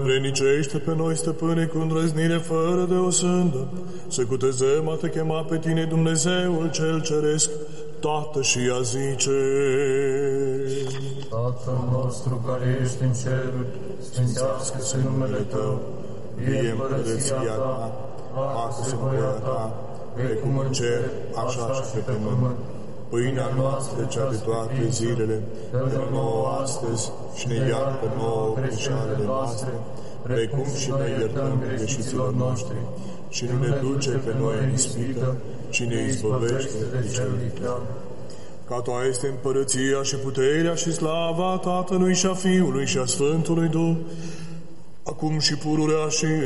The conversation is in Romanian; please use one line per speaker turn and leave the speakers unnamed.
Învrednicește pe noi, Stăpâne, cu îndrăznire fără de o sândă, să cutezăm a te chema pe tine, Dumnezeul cel ceresc, Tată și a zice:
Tatăl nostru care ești în ceruri, sfințească-se numele Tău, vie împărăția Ta, facă-se voia Ta, precum în cer, așa și pe pământ.
Pâinea noastră, cea de toate zilele, dă-ne nouă astăzi și ne iartă nouă greșalele noastre, precum și noi iertăm greșiților noștri. Și nu ne duce pe noi în ispită, ci ne izbăvește de cel viclean. Ca Ta este împărăția și puterea și slava Tatălui și a Fiului și a Sfântului Duh, acum și pururea și